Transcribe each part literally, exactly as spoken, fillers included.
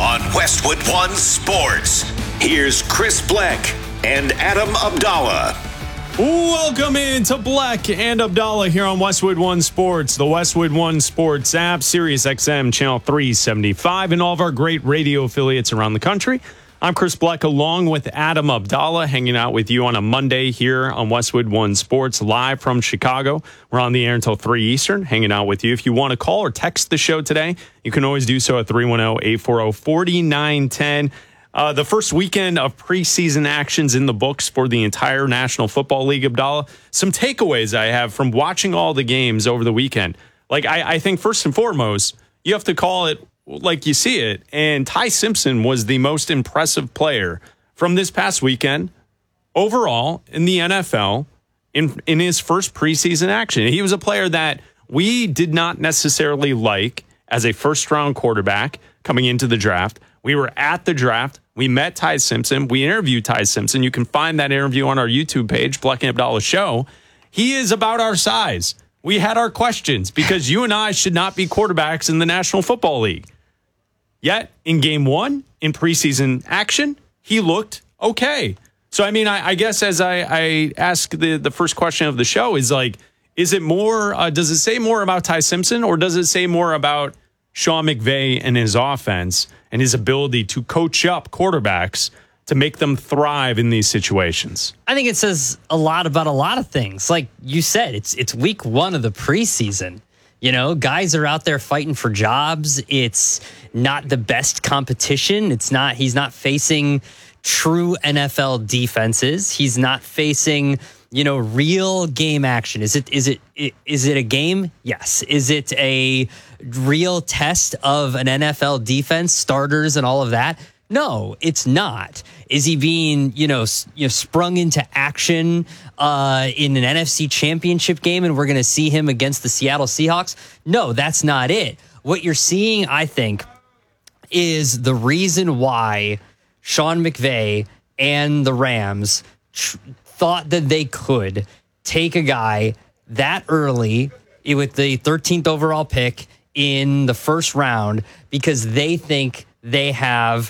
on Westwood One Sports. Here's Chris Bleck and Adam Abdallah. Welcome into Bleck and Abdallah here on Westwood One Sports, the Westwood One Sports app, Sirius X M channel three seventy-five, and all of our great radio affiliates around the country. I'm Chris Bleck along with Adam Abdallah, hanging out with you on a Monday here on Westwood One Sports, live from Chicago. We're on the air until three Eastern, hanging out with you. If you want to call or text the show today, you can always do so at three one zero, eight four zero, four nine one zero. Uh, the first weekend of preseason actions in the books for the entire National Football League, Abdallah. Some takeaways I have from watching all the games over the weekend. Like, I, I think first and foremost, you have to call it like you see it. And Ty Simpson was the most impressive player from this past weekend overall in the N F L in, in his first preseason action. He was a player that we did not necessarily like as a first-round quarterback coming into the draft. We were at the draft. We met Ty Simpson. We interviewed Ty Simpson. You can find that interview on our YouTube page, Bleck and Abdallah Show. He is about our size. We had our questions because you and I should not be quarterbacks in the National Football League. Yet, in game one, in preseason action, he looked okay. So, I mean, I, I guess as I, I ask the, the first question of the show is like, is it more, uh, does it say more about Ty Simpson or does it say more about Sean McVay and his offense and his ability to coach up quarterbacks to make them thrive in these situations? I think it says a lot about a lot of things. Like you said, it's it's week one of the preseason. You know, guys are out there fighting for jobs. It's not the best competition. It's not, he's not facing true N F L defenses. He's not facing, you know, real game action. Is it, is it, is it a game? Yes. Is it a real test of an N F L defense, starters and all of that? No, it's not. Is he being, you know, you know sprung into action uh, in an N F C championship game and we're going to see him against the Seattle Seahawks? No, that's not it. What you're seeing, I think, is the reason why Sean McVay and the Rams tr- thought that they could take a guy that early with the thirteenth overall pick in the first round because they think they have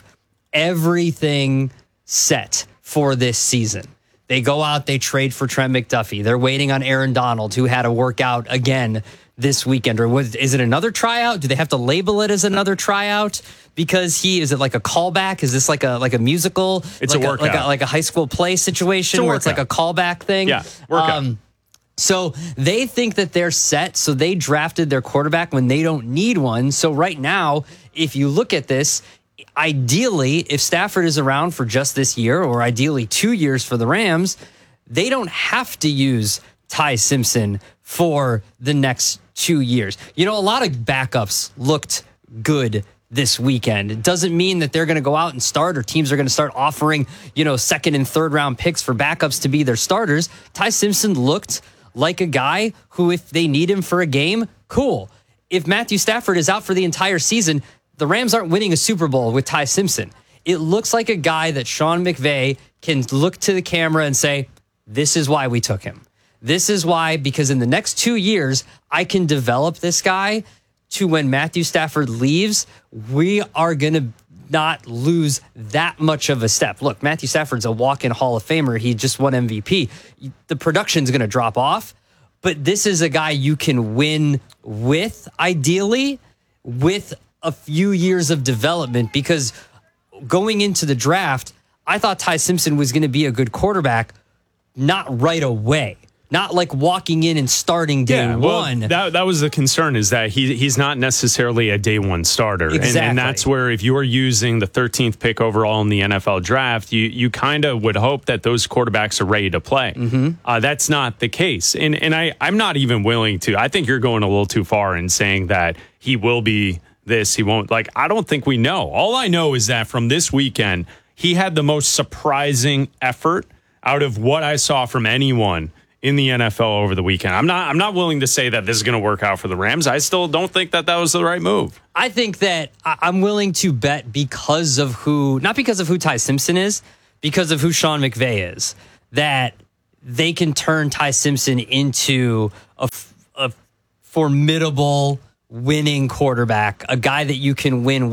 everything set for this season. They go out, they trade for Trent McDuffie. They're waiting on Aaron Donald, who had to work out again this weekend. Or was, is it another tryout? Do they have to label it as another tryout? Because he, is it like a callback? Is this like a like a musical? It's like a workout. A, like, a, like a high school play situation it's where it's like a callback thing? Yeah, workout. Um, so they think that they're set. So they drafted their quarterback when they don't need one. So right now, if you look at this, ideally, if Stafford is around for just this year, or ideally two years for the Rams, they don't have to use Ty Simpson for the next two years. You know, a lot of backups looked good this weekend. It doesn't mean that they're going to go out and start, or teams are going to start offering, you know, second and third round picks for backups to be their starters. Ty Simpson looked like a guy who, if they need him for a game, cool. If Matthew Stafford is out for the entire season, the Rams aren't winning a Super Bowl with Ty Simpson. It looks like a guy that Sean McVay can look to the camera and say, this is why we took him. This is why, because in the next two years, I can develop this guy to when Matthew Stafford leaves, we are going to not lose that much of a step. Look, Matthew Stafford's a walk-in Hall of Famer. He just won M V P. The production's going to drop off, but this is a guy you can win with, ideally, with a few years of development, because going into the draft, I thought Ty Simpson was going to be a good quarterback, not right away. Not like walking in and starting day yeah, well, one. That that was the concern, is that he he's not necessarily a day one starter. Exactly. And, and that's where, if you are using the thirteenth pick overall in the N F L draft, you you kind of would hope that those quarterbacks are ready to play. Mm-hmm. Uh, that's not the case. And and I, I'm not even willing to. I think you're going a little too far in saying that he will be this, he won't. Like, I don't think we know. All I know is that from this weekend, he had the most surprising effort out of what I saw from anyone in the N F L over the weekend. I'm not I'm not willing to say that this is going to work out for the Rams. I still don't think that that was the right move. I think that I'm willing to bet because of who, not because of who Ty Simpson is, because of who Sean McVay is, that they can turn Ty Simpson into a, a formidable winning quarterback, a guy that you can win with.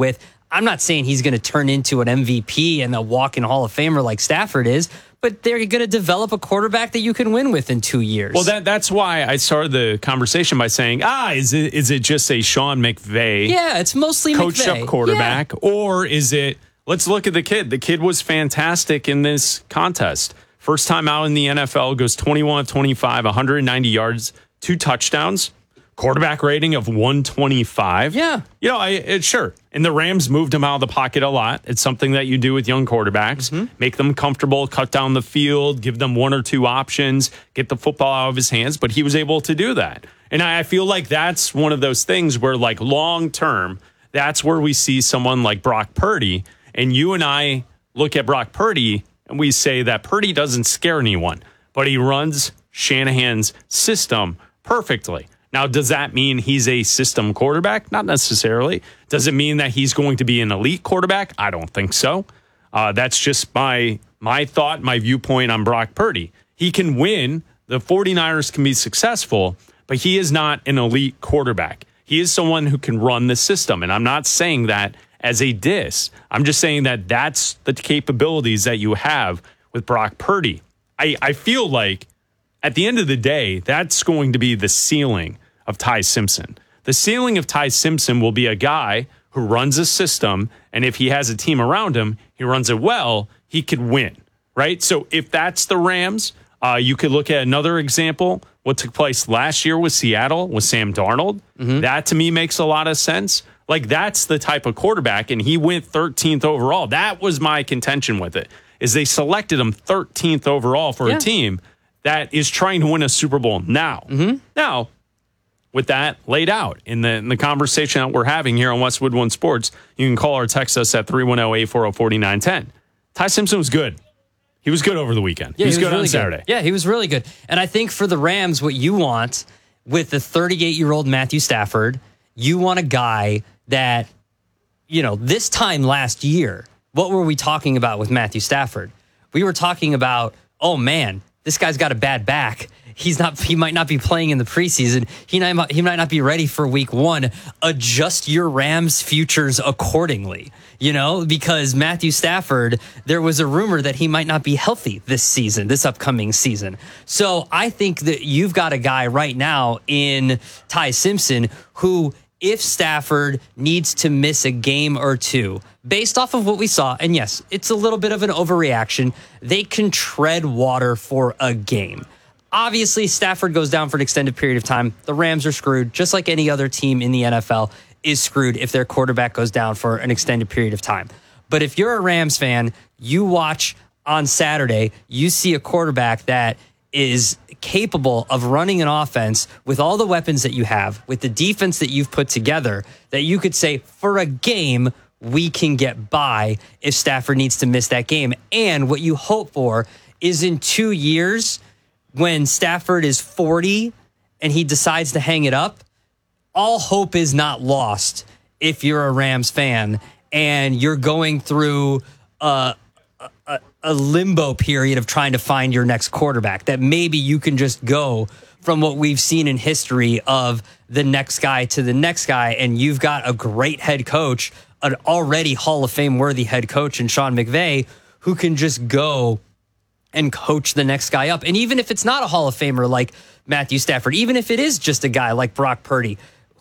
I'm not saying he's going to turn into an M V P and a walk-in Hall of Famer like Stafford is, but they're going to develop a quarterback that you can win with in two years. Well, that that's why I started the conversation by saying, ah, is it is it just a Sean McVay? Yeah, it's mostly coached McVay. up quarterback, Yeah. or is it? Let's look at the kid. The kid was fantastic in this contest. First time out in the N F L, goes twenty-one of twenty-five, one hundred ninety yards, two touchdowns. Quarterback rating of one twenty-five. Yeah. You know, I it, sure. And the Rams moved him out of the pocket a lot. It's something that you do with young quarterbacks. Mm-hmm. Make them comfortable, cut down the field, give them one or two options, get the football out of his hands. But he was able to do that. And I feel like that's one of those things where, like, long term, that's where we see someone like Brock Purdy. And you and I look at Brock Purdy and we say that Purdy doesn't scare anyone, but he runs Shanahan's system perfectly. Now, does that mean he's a system quarterback? Not necessarily. Does it mean that he's going to be an elite quarterback? I don't think so. Uh, that's just my my thought, my viewpoint on Brock Purdy. He can win. The 49ers can be successful, but he is not an elite quarterback. He is someone who can run the system, and I'm not saying that as a diss. I'm just saying that that's the capabilities that you have with Brock Purdy. I, I feel like at the end of the day, that's going to be the ceiling of Ty Simpson. The ceiling of Ty Simpson will be a guy who runs a system, and if he has a team around him, he runs it well, he could win, right? So if that's the Rams, uh, you could look at another example, what took place last year with Seattle, with Sam Darnold. Mm-hmm. That, to me, makes a lot of sense. Like, that's the type of quarterback, and he went thirteenth overall. That was my contention with it, is they selected him thirteenth overall for yeah. a team that is trying to win a Super Bowl now. Mm-hmm. Now, with that laid out in the in the conversation that we're having here on Westwood One Sports, you can call or text us at three one zero, eight four zero, four nine one zero. Ty Simpson was good. He was good over the weekend. Yeah, he was, he was good really on Saturday. Good. Yeah, he was really good. And I think for the Rams, what you want with the thirty-eight-year-old Matthew Stafford, you want a guy that, you know, this time last year, what were we talking about with Matthew Stafford? We were talking about, oh, man, this guy's got a bad back. He's not. He might not be playing in the preseason. He might. He might not be ready for week one. Adjust your Rams futures accordingly. You know, because Matthew Stafford, there was a rumor that he might not be healthy this season, this upcoming season. So I think that you've got a guy right now in Ty Simpson who, if Stafford needs to miss a game or two, based off of what we saw, and yes, it's a little bit of an overreaction, they can tread water for a game. Obviously, Stafford goes down for an extended period of time. The Rams are screwed, just like any other team in the N F L is screwed if their quarterback goes down for an extended period of time. But if you're a Rams fan, you watch on Saturday, you see a quarterback that is capable of running an offense with all the weapons that you have, with the defense that you've put together, that you could say, for a game, we can get by if Stafford needs to miss that game. And what you hope for is in two years, when Stafford is forty and he decides to hang it up, all hope is not lost if you're a Rams fan and you're going through a, a, a limbo period of trying to find your next quarterback, that maybe you can just go from what we've seen in history of the next guy to the next guy, and you've got a great head coach, an already Hall of Fame worthy head coach in Sean McVay, who can just go and coach the next guy up. And even if it's not a Hall of Famer like Matthew Stafford, even if it is just a guy like Brock Purdy,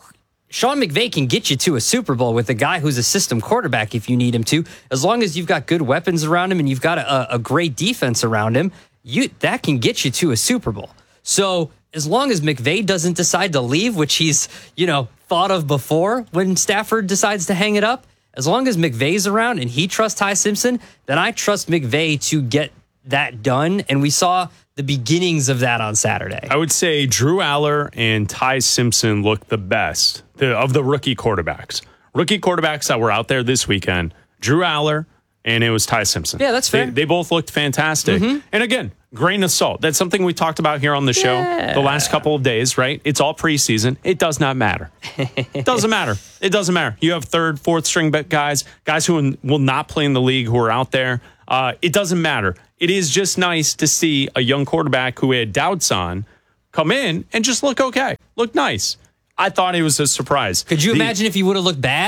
Sean McVay can get you to a Super Bowl with a guy who's a system quarterback if you need him to. As long as you've got good weapons around him and you've got a, a great defense around him, you that can get you to a Super Bowl. So as long as McVay doesn't decide to leave, which he's, you know, thought of before when Stafford decides to hang it up, as long as McVay's around and he trusts Ty Simpson, then I trust McVay to get that done, and we saw the beginnings of that on Saturday. I would say Drew Aller and Ty Simpson looked the best the, of the rookie quarterbacks. Rookie quarterbacks that were out there this weekend, Drew Aller, and it was Ty Simpson. Yeah, that's fair. They, they both looked fantastic. Mm-hmm. And again, grain of salt. That's something we talked about here on the show yeah. the last couple of days, right? It's all preseason. It does not matter. It doesn't matter. It doesn't matter. You have third, fourth string guys, guys who will not play in the league who are out there. Uh, it doesn't matter. It is just nice to see a young quarterback who had doubts on come in and just look okay, look nice. I thought it was a surprise. Could you the, imagine if he would have looked bad?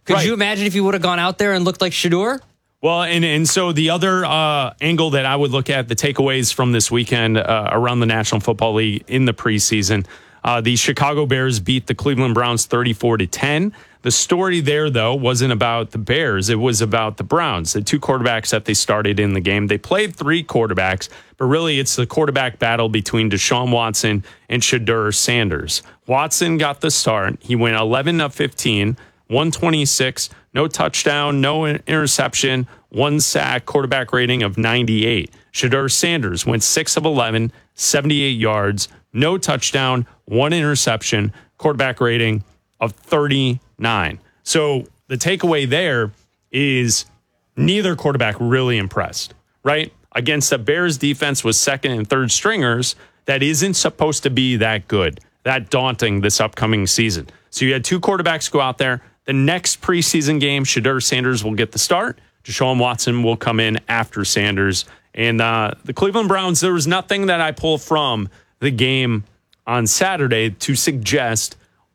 Could Right. you imagine if he would have gone out there and looked like Shedeur? Well, and, and so the other uh, angle that I would look at, the takeaways from this weekend uh, around the National Football League in the preseason, uh, the Chicago Bears beat the Cleveland Browns thirty-four to ten. The story there, though, wasn't about the Bears. It was about the Browns, the two quarterbacks that they started in the game. They played three quarterbacks, but really it's the quarterback battle between Deshaun Watson and Shedeur Sanders. Watson got the start. He went eleven of fifteen, one twenty-six, no touchdown, no interception, one sack, quarterback rating of ninety-eight. Shedeur Sanders went six of eleven, seventy-eight yards, no touchdown, one interception, quarterback rating of thirty-nine. So the takeaway there is neither quarterback really impressed, right? Against the Bears defense was second and third stringers that isn't supposed to be that good, that daunting this upcoming season. So you had two quarterbacks go out there. The next preseason game, Shedeur Sanders will get the start. Deshaun Watson will come in after Sanders. And uh, the Cleveland Browns, there was nothing that I pull from the game on Saturday to suggest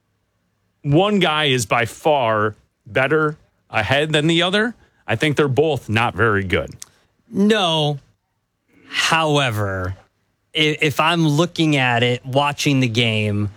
one guy is by far better ahead than the other. I think they're both not very good. No. However, if, if I'm looking at it, watching the game,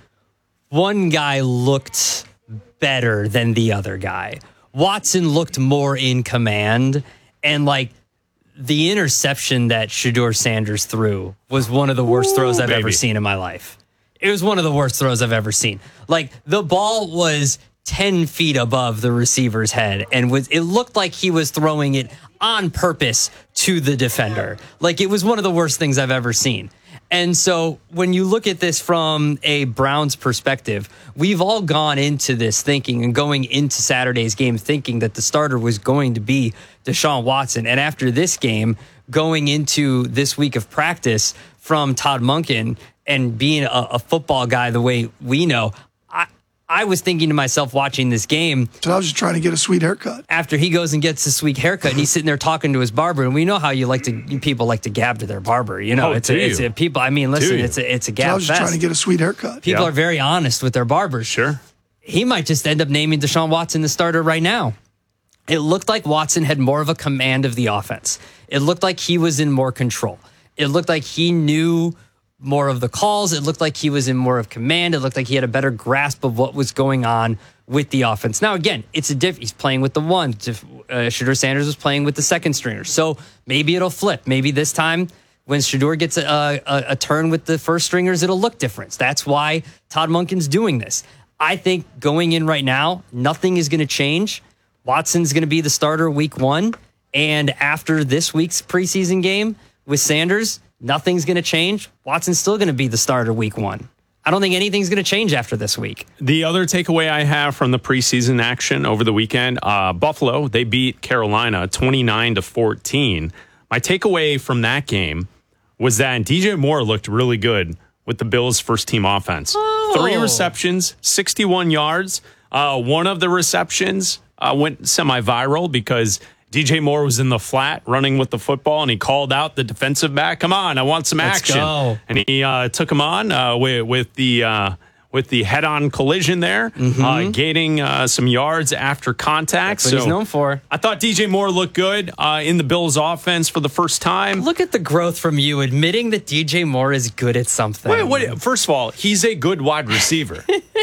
one guy looked better than the other guy. Watson looked more in command, and like the interception that Shedeur Sanders threw was one of the worst Ooh, throws I've baby. ever seen in my life. It was one of the worst throws I've ever seen. Like the ball was ten feet above the receiver's head, and was it looked like he was throwing it on purpose to the defender. Like it was one of the worst things I've ever seen. And so when you look at this from a Browns perspective, we've all gone into this thinking and going into Saturday's game thinking that the starter was going to be Deshaun Watson. And after this game, going into this week of practice from Todd Monken and being a, a football guy the way we know, I, I was thinking to myself watching this game. So I was just trying to get a sweet haircut. After he goes and gets a sweet haircut, and he's sitting there talking to his barber, and we know how you like to you people like to gab to their barber. You know, oh, it's, a, it's a people. I mean, listen, it's a it's a gab so I was just fest. trying to get a sweet haircut. People yeah. are very honest with their barbers. Sure, he might just end up naming Deshaun Watson the starter right now. It looked like Watson had more of a command of the offense. It looked like he was in more control. It looked like he knew more of the calls. It looked like he was in more of command. It looked like he had a better grasp of what was going on with the offense. Now, again, it's a diff. He's playing with the one. Uh, Shedeur Sanders was playing with the second stringer. So maybe it'll flip. Maybe this time when Shedeur gets a, a, a turn with the first stringers, it'll look different. That's why Todd Monken's doing this. I think going in right now, nothing is going to change. Watson's going to be the starter week one. And after this week's preseason game with Sanders, nothing's going to change. Watson's still going to be the starter week one. I don't think anything's going to change after this week. The other takeaway I have from the preseason action over the weekend, uh, Buffalo, they beat Carolina twenty-nine to fourteen. My takeaway from that game was that D J Moore looked really good with the Bills' first team offense. Oh. Three receptions, sixty-one yards. Uh, one of the receptions uh, went semi-viral because D J Moore was in the flat running with the football, and he called out the defensive back, "Come on, I want some Let's action." Go. And he uh, took him on uh, with, with the uh, with the head-on collision there, mm-hmm. uh, gaining uh, some yards after contact. That's what so he's known for. I thought D J Moore looked good uh, in the Bills' offense for the first time. Look at the growth from you admitting that D J Moore is good at something. Wait, wait, first of all, he's a good wide receiver.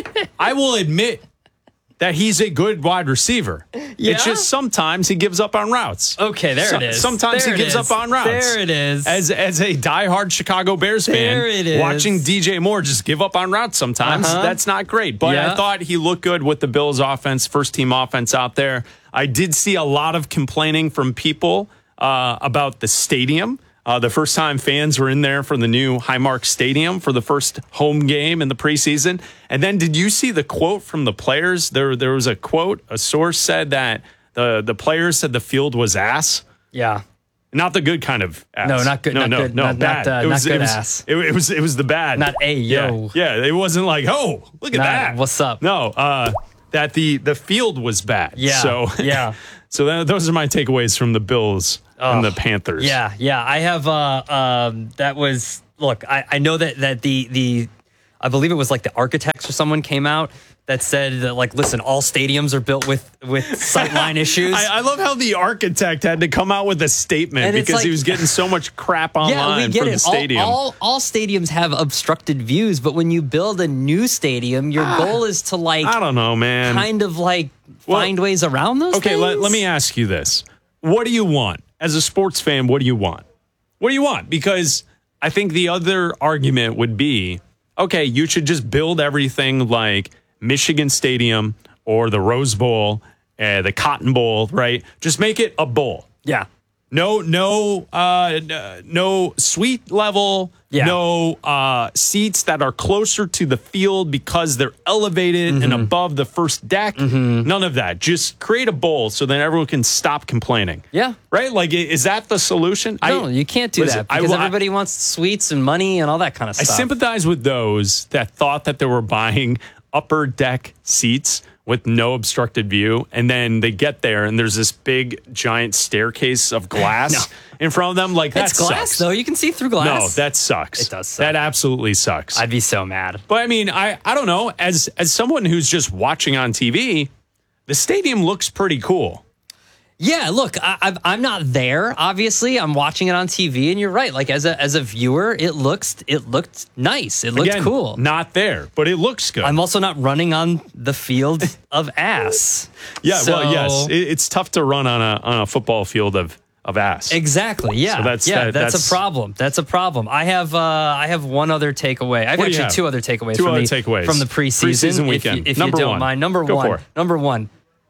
I will admit that he's a good wide receiver. Yeah? It's just sometimes he gives up on routes. Okay, there so, it is. Sometimes there he gives is. up on routes. There it is. As as a diehard Chicago Bears fan, there it is. watching D J Moore just give up on routes sometimes, uh-huh. that's not great. But yeah. I thought he looked good with the Bills offense, first team offense out there. I did see a lot of complaining from people uh, about the stadium. Uh, the first time fans were in there for the new Highmark Stadium for the first home game in the preseason. And then did you see the quote from the players? There there was a quote, a source said that the, the players said the field was ass. Yeah. Not the good kind of ass. No, not good. No, not no, good, no, not, bad. Not, uh, it was, not good it was, ass. It, it was it was the bad. Not a yo. Yeah, yeah, it wasn't like, oh, look at Not, that. what's up? No, uh, that the the field was bad. Yeah. So yeah. So that, those are my takeaways from the Bills oh, and the Panthers. Yeah, yeah. I have. Uh, um, that was look. I, I know that that the the I believe it was like the architects or someone came out that said that, like, listen, all stadiums are built with with sightline issues. I, I love how the architect had to come out with a statement And it's because like- he was getting so much crap online yeah, we get from it. the stadium. All, all, all stadiums have obstructed views, but when you build a new stadium, your goal is to, like, I don't know, man. kind of like Well, find ways around those Okay, things. let, let me ask you this. What do you want? As a sports fan, what do you want? What do you want? Because I think the other argument would be, okay, you should just build everything like Michigan Stadium or the Rose Bowl, uh, the Cotton Bowl, right? Just make it a bowl. Yeah. No, no, uh, n- no suite level. Yeah. No uh, seats that are closer to the field because they're elevated Mm-hmm. and above the first deck. None of that. Just create a bowl so then everyone can stop complaining. Yeah. Right? Like, i- is that the solution? No, you can't do listen, that I- because I- everybody wants sweets and money and all that kind of I stuff. sympathize with those that thought that they were buying upper deck seats with no obstructed view, and then they get there and there's this big giant staircase of glass No. in front of them. Like, that It's glass, sucks. though. You can see through No, glass. that sucks. It does suck. That absolutely sucks. I'd be so mad. but I mean, I I don't know. As as someone who's just watching on T V, the stadium looks pretty cool. Yeah, look, I, I've- I'm not there. Obviously, I'm watching it on T V, and you're right. Like as a as a viewer, it looks it looked nice. It looked Again, cool. Not there, but it looks good. I'm also not running on the field of ass. yeah, So- well, yes, it, it's tough to run on a on a football field of of ass. Exactly. Yeah. So that's- yeah. that- that's, that's- a problem. That's a problem. I have uh, I have one other takeaway. I have What do you actually have? two other takeaways. Two from other the, takeaways. from the preseason. Preseason if weekend. you, if Number you don't one. mind. Number Go one. for it. Number one.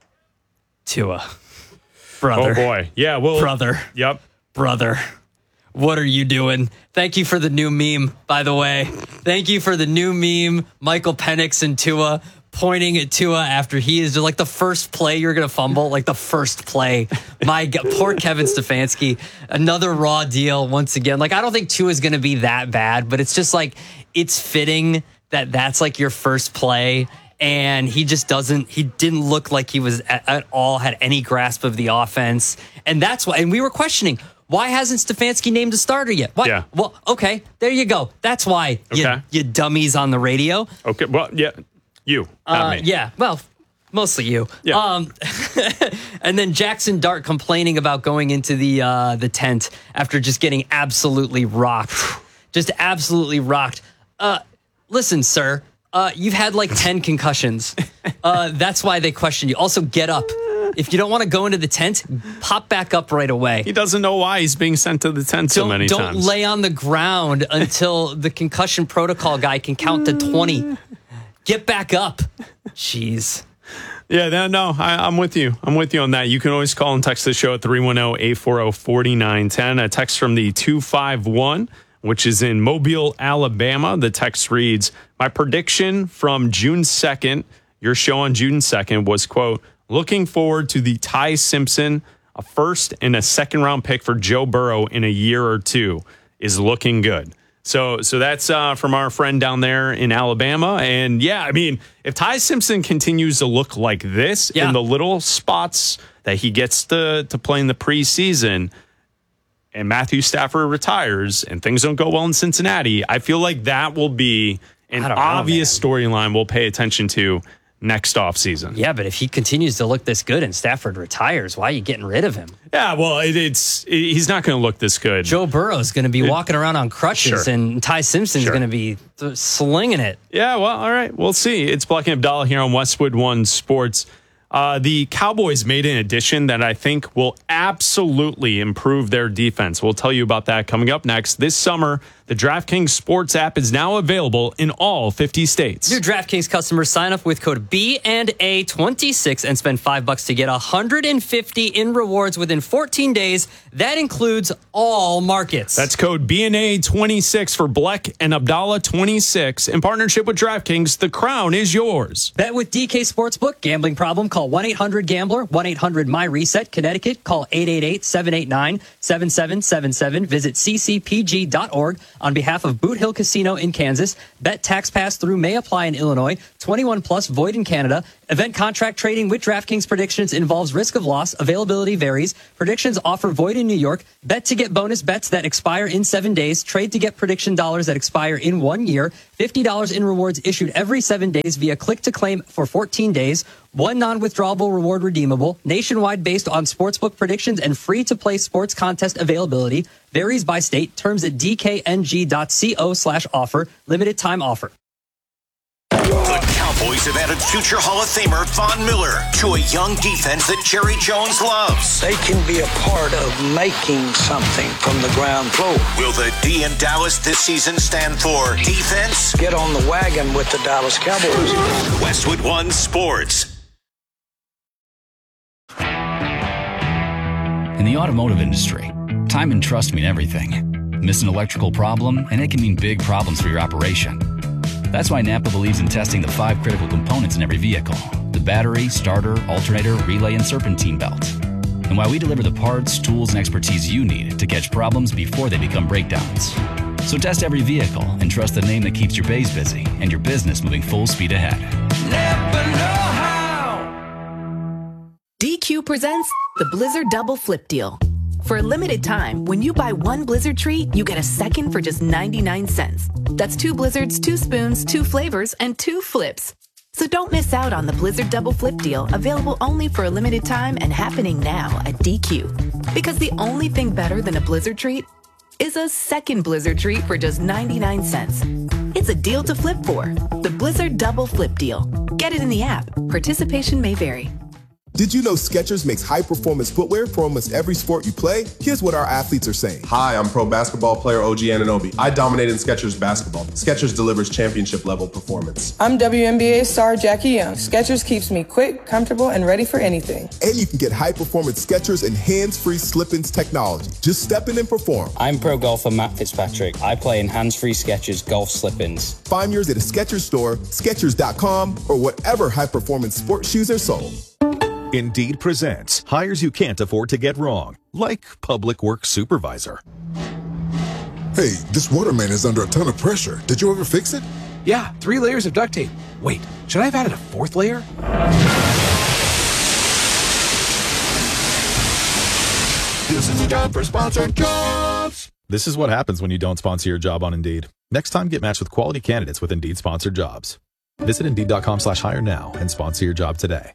Tua, brother. Oh boy, yeah. Well, Brother. Yep. Brother, what are you doing? Thank you for the new meme, by the way. Thank you for the new meme, Michael Penix and Tua pointing at Tua after he is just like the first play you're going to fumble, like the first play. My God, poor Kevin Stefanski, another raw deal once again. Like, I don't think Tua is going to be that bad, but it's just like, it's fitting that that's like your first play. And he just doesn't, he didn't look like he was at, at all, had any grasp of the offense. And that's why, and we were questioning, why hasn't Stefanski named a starter yet? What? Yeah. Well, okay, there you go. That's why, you, Okay. you dummies on the radio. Okay. Well, yeah. You, not Uh, me. yeah, well, mostly you. Yeah. Um, and then Jackson Dart complaining about going into the uh, the tent after just getting absolutely rocked, just absolutely rocked. Uh, listen, sir, uh, you've had like ten concussions. Uh, that's why they question you. Also, get up. If you don't want to go into the tent, pop back up right away. He doesn't know why he's being sent to the tent so Don't, many don't times. lay on the ground until the concussion protocol guy can count to twenty. Get back up. Jeez. Yeah, no, no I, I'm with you. I'm with you on that. You can always call and text the show at three one zero, eight four zero, four nine one zero. A text from the two five one, which is in Mobile, Alabama. The text reads, my prediction from June second, your show on June second was, quote, looking forward to the Ty Simpson, a first and a second round pick for Joe Burrow in a year or two is looking good. So so that's uh, from our friend down there in Alabama. And yeah, I mean, if Ty Simpson continues to look like this Yeah. in the little spots that he gets to, to play in the preseason and Matthew Stafford retires and things don't go well in Cincinnati, I feel like that will be an I don't know, obvious storyline we'll pay attention to next offseason. Yeah, but if he continues to look this good and Stafford retires, why are you getting rid of him? Yeah, well, it, it's it, he's not going to look this good. Joe Burrow's going to be walking around on crutches, Sure. and Ty Simpson's Sure. going to be th- slinging it. Yeah, well, all right. We'll see. It's Black and Abdallah here on Westwood One Sports. Uh, the Cowboys made an addition that I think will absolutely improve their defense. We'll tell you about that coming up next. This summer, the DraftKings Sports app is now available in all fifty states. New DraftKings customers sign up with code B and A twenty-six and spend five bucks to get one hundred fifty in rewards within fourteen days. That includes all markets. That's code B N A twenty-six for Black and Abdallah twenty-six. In partnership with DraftKings, the crown is yours. Bet with D K Sportsbook. Gambling problem? Call one eight hundred gambler, one eight hundred my reset. Connecticut, call eight eight eight, seven eight nine, seven seven seven seven. Visit c c p g dot org on behalf of Boot Hill Casino in Kansas. Bet tax pass through may apply in Illinois. twenty-one plus void in Canada. Event contract trading with DraftKings predictions involves risk of loss. Availability varies. Predictions offer void in New York. Bet to get bonus bets that expire in seven days. Trade to get prediction dollars that expire in one year. fifty dollars in rewards issued every seven days via click to claim for fourteen days. One non-withdrawable reward redeemable. Nationwide based on sportsbook predictions and free-to-play sports contest availability. Varies by state. Terms at d k n g dot co slash offer. Limited time offer. The Cowboys have added future Hall of Famer Von Miller to a young defense that Jerry Jones loves. They can be a part of making something from the ground floor. Will the D in Dallas this season stand for defense? Get on the wagon with the Dallas Cowboys. Westwood One Sports. In the automotive industry, time and trust mean everything. Miss an electrical problem, and it can mean big problems for your operation. That's why Napa believes in testing the five critical components in every vehicle: the battery, starter, alternator, relay, and serpentine belt. And why we deliver the parts, tools, and expertise you need to catch problems before they become breakdowns. So test every vehicle and trust the name that keeps your bays busy and your business moving full speed ahead. Napa know-how. D Q presents the Blizzard Double Flip Deal. For a limited time, when you buy one Blizzard treat, you get a second for just ninety-nine cents. That's two Blizzards, two spoons, two flavors, and two flips. So don't miss out on the Blizzard Double Flip Deal, available only for a limited time and happening now at D Q. Because the only thing better than a Blizzard treat is a second Blizzard treat for just ninety-nine cents. It's a deal to flip for. The Blizzard Double Flip Deal. Get it in the app. Participation may vary. Did you know Skechers makes high-performance footwear for almost every sport you play? Here's what our athletes are saying. Hi, I'm pro basketball player O G Anunoby. I dominate in Skechers basketball. Skechers delivers championship-level performance. I'm W N B A star Jackie Young. Skechers keeps me quick, comfortable, and ready for anything. And you can get high-performance Skechers and hands-free slip-ins technology. Just step in and perform. I'm pro golfer Matt Fitzpatrick. I play in hands-free Skechers golf slip-ins. Find yours at a Skechers store, Skechers dot com, or whatever high-performance sports shoes are sold. Indeed presents hires you can't afford to get wrong, like public works supervisor. Hey, this water main is under a ton of pressure. Did you ever fix it? Yeah, three layers of duct tape. Wait, should I have added a fourth layer? This is a job for Sponsored Jobs. This is what happens when you don't sponsor your job on Indeed. Next time, get matched with quality candidates with Indeed sponsored jobs. Visit Indeed dot com slash hire now and sponsor your job today.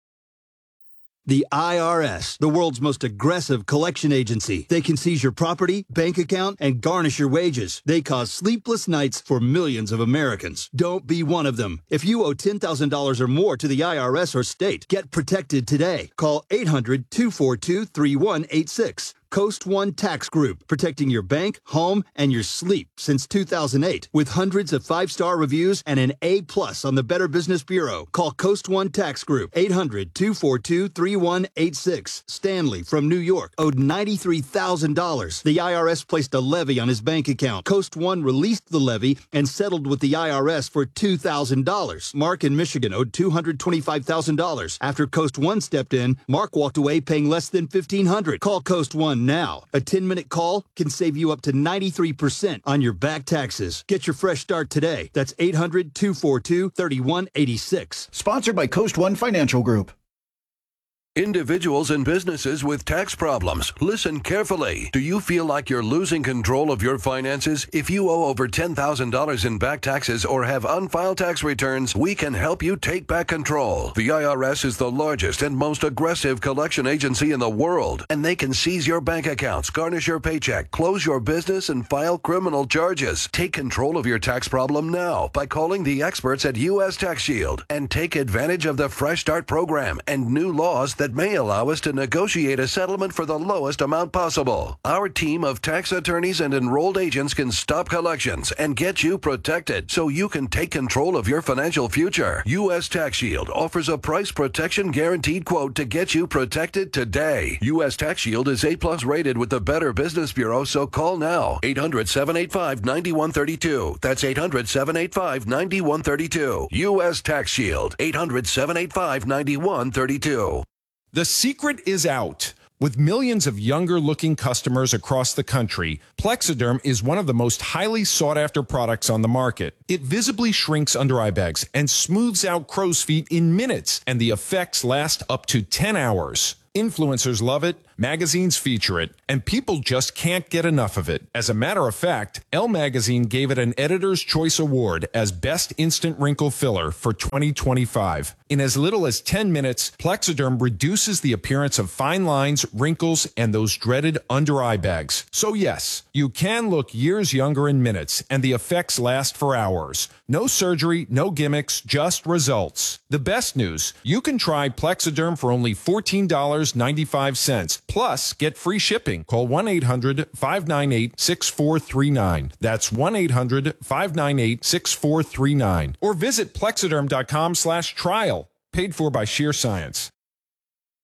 The I R S, the world's most aggressive collection agency. They can seize your property, bank account, and garnish your wages. They cause sleepless nights for millions of Americans. Don't be one of them. If you owe ten thousand dollars or more to the I R S or state, get protected today. Call eight hundred, two four two, three one eight six. Coast One Tax Group, protecting your bank, home, and your sleep since two thousand eight. With hundreds of five-star reviews and an A plus on the Better Business Bureau. Call Coast One Tax Group, eight hundred, two four two, three one eight six. Stanley from New York owed ninety-three thousand dollars. The I R S placed a levy on his bank account. Coast One released the levy and settled with the I R S for two thousand dollars. Mark in Michigan owed two hundred twenty-five thousand dollars. After Coast One stepped in, Mark walked away paying less than fifteen hundred dollars. Call Coast One now. A ten-minute call can save you up to ninety-three percent on your back taxes. Get your fresh start today. That's eight hundred, two four two, three one eight six. Sponsored by Coast One Financial Group. Individuals and businesses with tax problems, listen carefully. Do you feel like you're losing control of your finances? If you owe over ten thousand dollars in back taxes or have unfiled tax returns, we can help you take back control. The I R S is the largest and most aggressive collection agency in the world, and they can seize your bank accounts, garnish your paycheck, close your business, and file criminal charges. Take control of your tax problem now by calling the experts at U S Tax Shield and take advantage of the Fresh Start program and new laws that that may allow us to negotiate a settlement for the lowest amount possible. Our team of tax attorneys and enrolled agents can stop collections and get you protected so you can take control of your financial future. U S Tax Shield offers a price protection guaranteed quote to get you protected today. U S Tax Shield is A plus rated with the Better Business Bureau, so call now. eight hundred, seven eight five, nine one three two. That's eight hundred, seven eight five, nine one three two. U S Tax Shield. eight hundred, seven eight five, nine one three two. The secret is out. With millions of younger-looking customers across the country, Plexiderm is one of the most highly sought-after products on the market. It visibly shrinks under-eye bags and smooths out crow's feet in minutes, and the effects last up to ten hours. Influencers love it, magazines feature it, and people just can't get enough of it. As a matter of fact, Elle Magazine gave it an Editor's Choice Award as Best Instant Wrinkle Filler for twenty twenty-five. In as little as ten minutes, Plexiderm reduces the appearance of fine lines, wrinkles, and those dreaded under-eye bags. So yes, you can look years younger in minutes, and the effects last for hours. No surgery, no gimmicks, just results. The best news, you can try Plexiderm for only fourteen dollars and ninety-five cents. Plus, get free shipping. Call one eight hundred, five nine eight, six four three nine. That's one eight hundred, five nine eight, six four three nine. Or visit plexiderm dot com slash trial. Paid for by Sheer Science.